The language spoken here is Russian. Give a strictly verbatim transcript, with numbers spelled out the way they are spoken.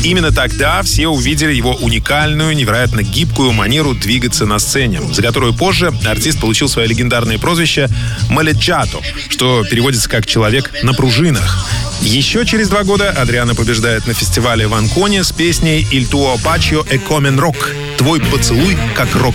Именно тогда все увидели его уникальную, невероятно гибкую манеру двигаться на сцене, за которую позже артист получил свое легендарное прозвище «Moleggiato», что переводится как «человек на пружинах». Еще через два года Адриано побеждает на фестивале в Анконе с песней «Il tuo bacio è come rock» — «Твой поцелуй как рок».